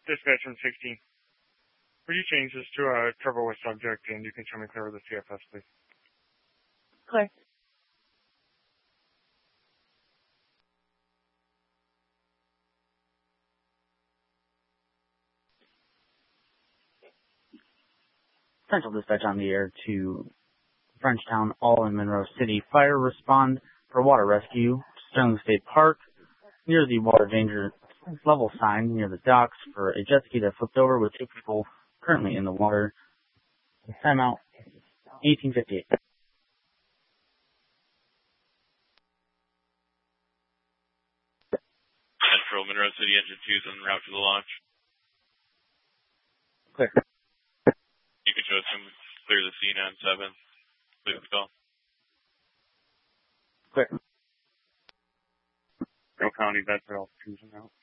Dispatch 116. Would you change this to trouble with subject, and you can show me clear with the CFS, please? Clear. Central Dispatch on the air to Frenchtown, all in Monroe City. Fire respond for water rescue. Sterling State Park, near the water danger level sign near the docks for a jet ski that flipped over with 2 people currently in the water. Timeout 1858. Central Monroe City Engine 2 is en route to the launch. Clear. You can show us some clear the scene on 7. Please call. Clear. Carroll County, that's all. 2's en route.